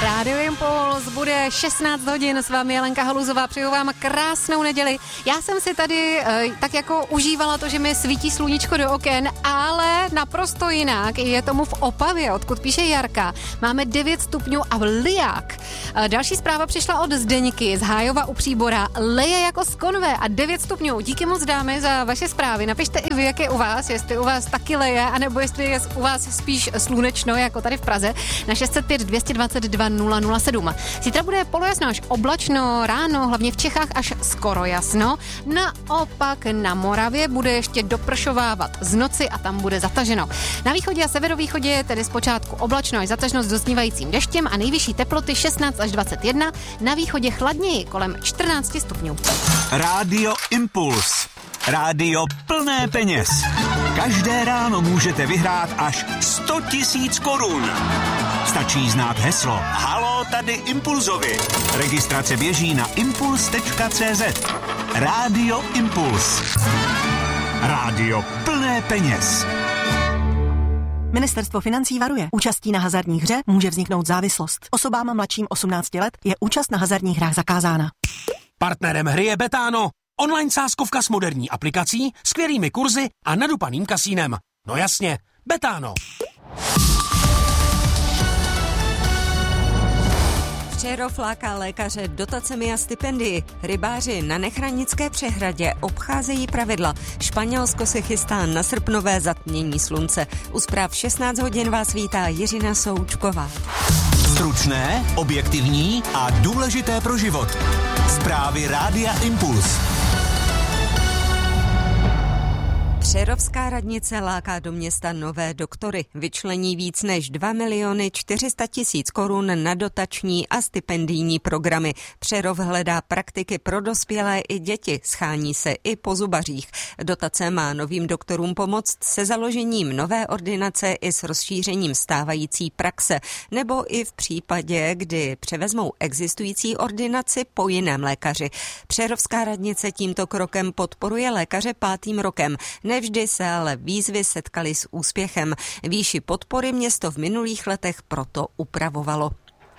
Rádio Impuls, bude 16 hodin, s vámi je Lenka Haluzová, přeju vám krásnou neděli. Já jsem si tady tak jako užívala to, že mi svítí sluníčko do oken, ale naprosto jinak je tomu v Opavě, odkud píše Jarka. Máme 9 stupňů a liák. Další zpráva přišla od Zdeňky z Hájova u Příbora. Leje jako z konve a 9 stupňů. Díky moc, dámy, za vaše zprávy. Napište i vy, jak je u vás, jestli u vás taky leje, anebo jestli je u vás spíš slunečno, jako tady v Praze, na 605 222 007. Zítra bude polojasno až oblačno, ráno, hlavně v Čechách až skoro jasno. Naopak na Moravě bude ještě dopršovávat z noci a tam bude zataženo. Na východě a severovýchodě tedy zpočátku oblačno až zataženo s dosnívajícím deštěm a nejvyšší teploty 16 až 21, na východě chladněji kolem 14 stupňů. Rádio Impuls. Rádio plné peněz. Každé ráno můžete vyhrát až 100 000 korun. Stačí znát heslo Haló, tady Impulzovi. Registrace běží na impuls.cz. Rádio Impuls. Rádio plné peněz. Ministerstvo financí varuje. Účastí na hazardních hře může vzniknout závislost. Osobám mladším 18 let je účast na hazardních hrách zakázána. Partnerem hry je Betano. Online sázkovka s moderní aplikací, skvělými kurzy a nadupaným kasínem. No jasně, Betano. Přerov láká lékaře dotacemi a stipendii. Rybáři na Nechranické přehradě obcházejí pravidla. Španělsko se chystá na srpnové zatmění slunce. U zpráv 16 hodin vás vítá Jiřina Součková. Stručné, objektivní a důležité pro život. Zprávy Rádia Impuls. Přerovská radnice láká do města nové doktory. Vyčlení víc než 2 400 000 korun na dotační a stipendijní programy. Přerov hledá praktiky pro dospělé i děti. Schání se i po zubařích. Dotace má novým doktorům pomoct se založením nové ordinace i s rozšířením stávající praxe. Nebo i v případě, kdy převezmou existující ordinaci po jiném lékaři. Přerovská radnice tímto krokem podporuje lékaře 5. rokem. Nevždy se ale výzvy setkaly s úspěchem. Výši podpory město v minulých letech proto upravovalo.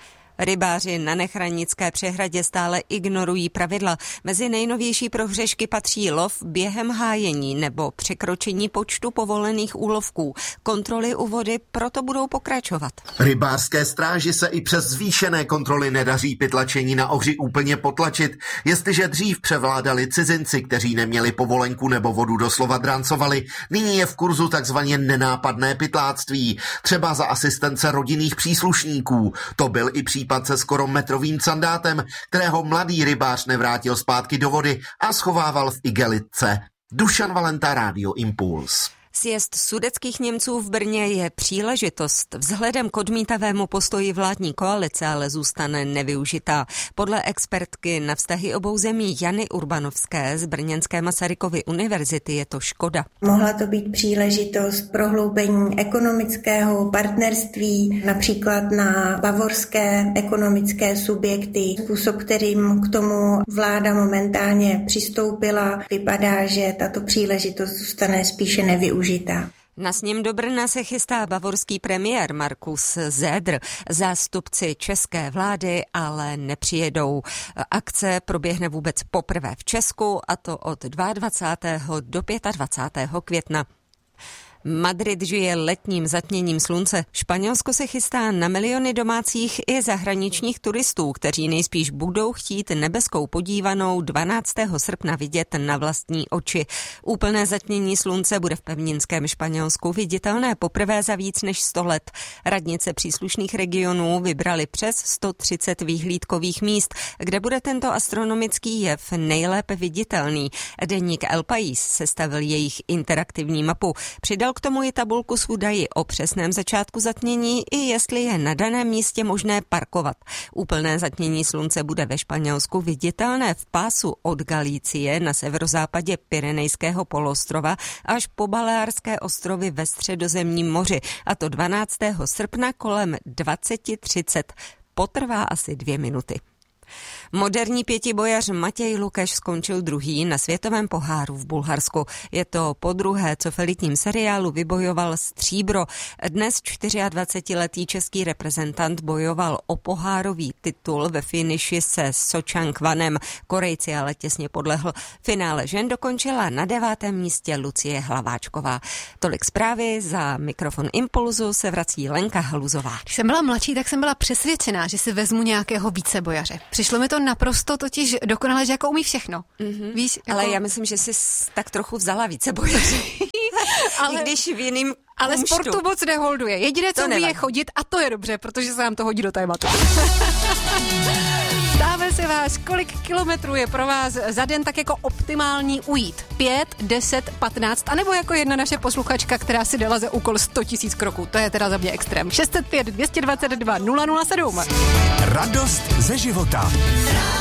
Rybáři na Nechranické přehradě stále ignorují pravidla. Mezi nejnovější prohřešky patří lov během hájení nebo překročení počtu povolených úlovků. Kontroly u vody proto budou pokračovat. Rybářské stráži se i přes zvýšené kontroly nedaří pytlačení na ohři úplně potlačit. Jestliže dřív převládali cizinci, kteří neměli povolenku nebo vodu doslova drancovali, nyní je v kurzu takzvaně nenápadné pytláctví. Třeba za asistence rodinných příslušníků. To byl i případ se skoro metrovým candátem, kterého mladý rybář nevrátil zpátky do vody a schovával v igelitce. Dušan Valenta, Rádio Impuls. Sjezd sudetských Němců v Brně je příležitost. Vzhledem k odmítavému postoji vládní koalice ale zůstane nevyužitá. Podle expertky na vztahy obou zemí Jany Urbanovské z brněnské Masarykovy univerzity je to škoda. Mohla to být příležitost prohloubení ekonomického partnerství, například na bavorské ekonomické subjekty. Způsob, kterým k tomu vláda momentálně přistoupila, vypadá, že tato příležitost zůstane spíše nevyužitá. Na sněm do Brna se chystá bavorský premiér Markus Söder. Zástupci české vlády ale nepřijedou. Akce proběhne vůbec poprvé v Česku, a to od 22. do 25. května. Madrid žije letním zatměním slunce. Španělsko se chystá na miliony domácích i zahraničních turistů, kteří nejspíš budou chtít nebeskou podívanou 12. srpna vidět na vlastní oči. Úplné zatmění slunce bude v pevninském Španělsku viditelné poprvé za víc než 100 let. Radnice příslušných regionů vybrali přes 130 výhlídkových míst, kde bude tento astronomický jev nejlépe viditelný. Deník El País sestavil jejich interaktivní mapu. Přidal k tomu i tabulku s údaji o přesném začátku zatmění i jestli je na daném místě možné parkovat. Úplné zatmění slunce bude ve Španělsku viditelné v pásu od Galície na severozápadě Pyrenejského poloostrova až po Baleárské ostrovy ve Středozemním moři, a to 12. srpna kolem 20:30. Potrvá asi 2 minuty. Moderní pětibojař Matěj Lukeš skončil druhý na světovém poháru v Bulharsku. Je to podruhé, co v elitním seriálu vybojoval stříbro. Dnes 24letý český reprezentant bojoval o pohárový titul ve finiši se Sochang Wanem. Korejci ale těsně podlehl. Finále žen dokončila na 9. místě Lucie Hlaváčková. Tolik zprávy, za mikrofon Impulzu se vrací Lenka Haluzová. Když jsem byla mladší, tak jsem byla přesvědčená, že si vezmu nějakého vícebojaře. Přišlo mi to naprosto totiž dokonale, že jako umí všechno. Víš, jako... Ale já myslím, že jsi tak trochu vzala vícebojaře. I když v jiným ale kumštu. sportu moc neholduje. Jediné, co umí, je chodit a to je dobře, protože se nám to hodí do tématu. Ptáme se vás, kolik kilometrů je pro vás za den tak jako optimální ujít? 5, 10, 15, anebo jako jedna naše posluchačka, která si dala za úkol 100 000 kroků. To je teda za mě extrém. 605 222 007. Radost ze života.